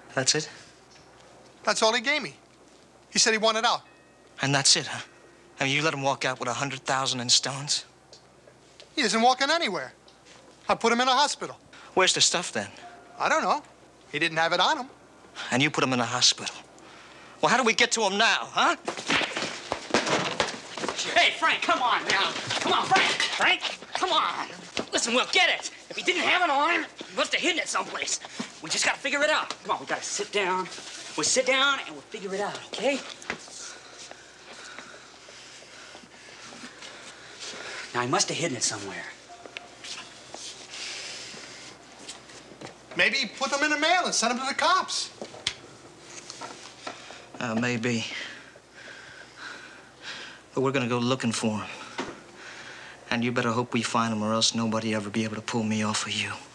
That's it? That's all he gave me. He said he wanted out. And that's it, huh? I mean, you let him walk out with 100,000 in stones? He isn't walking anywhere. I put him in a hospital. Where's the stuff, then? I don't know. He didn't have it on him. And you put him in a hospital. Well, how do we get to him now, huh? Hey, Frank, come on now. Come on, Frank. Frank, come on. Listen, we'll get it. If he didn't have it on him, he must have hidden it someplace. We just gotta figure it out. Come on, we gotta sit down. We'll sit down and we'll figure it out, okay? Now, he must have hidden it somewhere. Maybe he put them in the mail and sent them to the cops. Maybe. But we're gonna go looking for him. And you better hope we find him, or else nobody ever be able to pull me off of you.